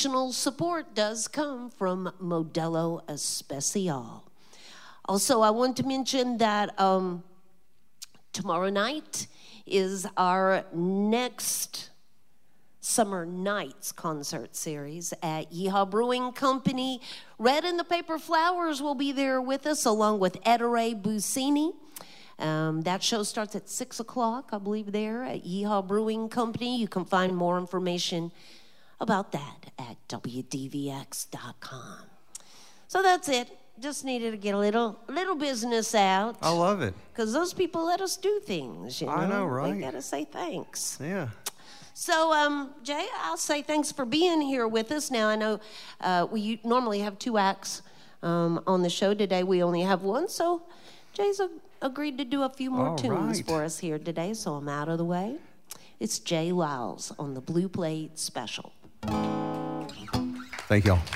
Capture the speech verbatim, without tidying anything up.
additional support does come from Modelo Especial. Also, I want to mention that um, tomorrow night is our next Summer Nights concert series at Yeehaw Brewing Company. Red and the Paper Flowers will be there with us, along with Ettore Busini. Um, that show starts at six o'clock, I believe, there at Yeehaw Brewing Company. You can find more information about that at W D V X dot com. So that's it. Just needed to get a little little business out. I love it. Because those people let us do things, you know. I know, right? They got to say thanks. Yeah. So, um, Jay, I'll say thanks for being here with us. Now, I know uh, we normally have two acts um, on the show. Today, we only have one. So, Jay's a- agreed to do a few more All tunes right. for us here today. So, I'm out of the way. It's Jay Lyles on the Blue Plate Special. Thank y'all.